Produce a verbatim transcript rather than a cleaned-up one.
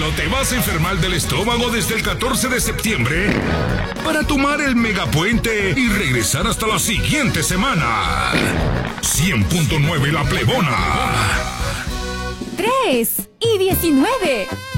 Tranquilo, te vas a enfermar del estómago desde el catorce de septiembre para tomar el megapuente y regresar hasta la siguiente semana. cien punto nueve La Plebona. tres y diecinueve.